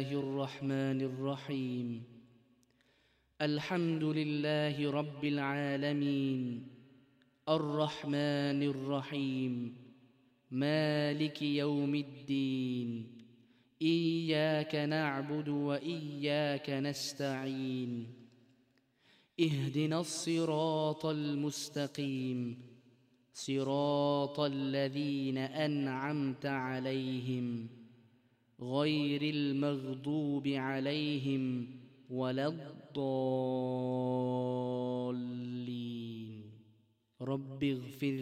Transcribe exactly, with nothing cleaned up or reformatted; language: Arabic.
الرحمن الرحيم. الحمد لله رب العالمين، الرحمن الرحيم، مالك يوم الدين، إياك نعبد وإياك نستعين، اهدنا الصراط المستقيم، صراط الذين أنعمت عليهم غير المغضوب عليهم ولا الضالين. رب اغفر